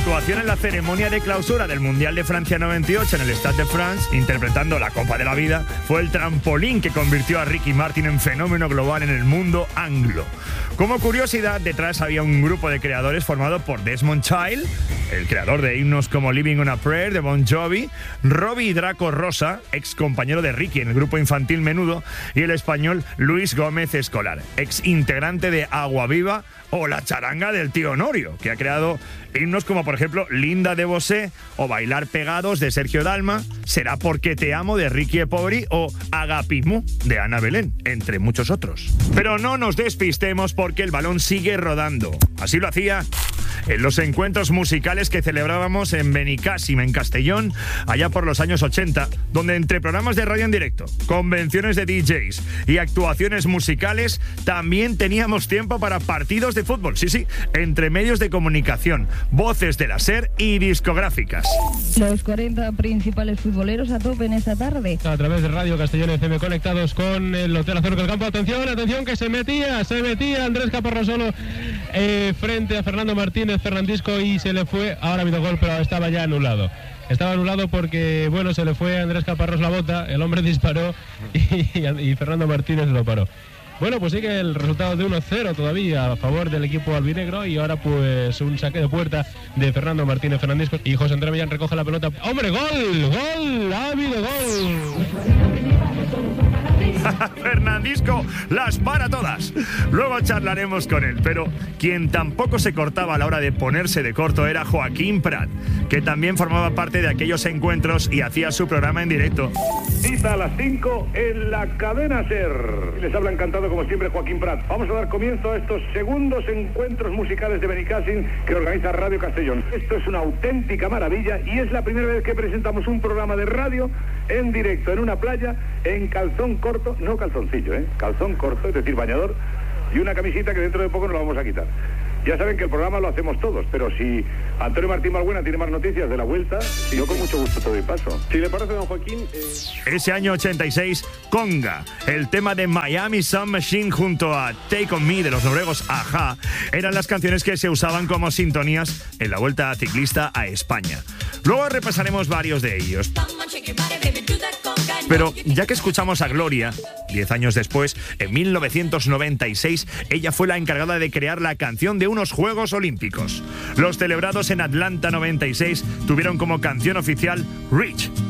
actuación en la ceremonia de clausura del Mundial de Francia 98 en el Stade de France, interpretando la Copa de la Vida, fue el trampolín que convirtió a Ricky Martin en fenómeno global en el mundo anglo. Como curiosidad, detrás había un grupo de creadores formado por Desmond Child, el creador de himnos como Living on a Prayer de Bon Jovi, Robbie Draco Rosa, ex compañero de Ricky en el grupo infantil Menudo, y el español Luis Gómez Escolar, ex integrante de Agua Viva o La Charanga del Tío Honorio, que ha creado himnos como por ejemplo Linda de Bosé o Bailar Pegados de Sergio Dalma, Será porque te amo de Ricky e Poveri o Agapimú de Ana Belén, entre muchos otros. Pero no nos despistemos porque el balón sigue rodando. Así lo hacía en los encuentros musicales que celebrábamos en Benicàssim, en Castellón, allá por los años 80, donde entre programas de radio en directo, convenciones de DJs y actuaciones musicales, también teníamos tiempo para partidos de fútbol, sí, entre medios de comunicación, voces de la SER y discográficas. Los 40 principales futboleros a tope en esta tarde. A través de Radio Castellón FM, conectados con el Hotel Azul del Campo. Atención, que se metía Andrés Caparrós solo frente a Fernando Martínez, Fernandisco, y se le fue. Ahora ha habido gol, pero estaba ya anulado. Estaba anulado porque, bueno, se le fue a Andrés Caparrós la bota, el hombre disparó y Fernando Martínez lo paró. Bueno, pues sigue el resultado de 1-0 todavía a favor del equipo albinegro, y ahora pues un saque de puerta de Fernando Martínez Fernandisco, y José Andrés Millán recoge la pelota. ¡Hombre, gol! ¡Ha habido gol! Fernandisco las para todas. Luego charlaremos con él, pero quien tampoco se cortaba a la hora de ponerse de corto era Joaquín Prat, que también formaba parte de aquellos encuentros y hacía su programa en directo. Cita a las 5 en la cadena SER. Les habla encantado como siempre Joaquín Prat. Vamos a dar comienzo a estos segundos encuentros musicales de Benicàssim que organiza Radio Castellón. Esto es una auténtica maravilla y es la primera vez que presentamos un programa de radio en directo en una playa en calzón corto, no calzoncillo, calzón corto, es decir, bañador, y una camisita que dentro de poco nos la vamos a quitar. Ya saben que el programa lo hacemos todos, pero si Antonio Martín Balbuena tiene más noticias de la vuelta, yo con mucho gusto te doy paso. Si le parece, don Joaquín... Ese año 86, Conga, el tema de Miami Sound Machine junto a Take On Me de los noruegos A-ha, eran las canciones que se usaban como sintonías en la Vuelta Ciclista a España. Luego repasaremos varios de ellos. Pero ya que escuchamos a Gloria, 10 años después, en 1996, ella fue la encargada de crear la canción de unos Juegos Olímpicos. Los celebrados en Atlanta 96 tuvieron como canción oficial Reach,